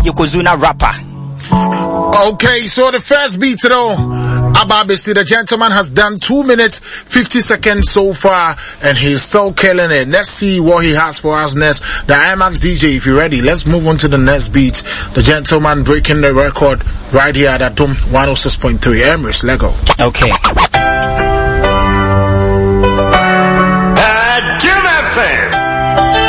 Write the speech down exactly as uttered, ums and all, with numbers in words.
Yokozuna rapper. Okay, so the first beat though, Ababisi, the gentleman has done two minutes, fifty seconds so far, and he's still killing it. Let's see what he has for us next. The IMAX D J, if you're ready, let's move on to the next beat. The gentleman breaking the record right here at Atom one oh six point three. Emrys, let go. Okay.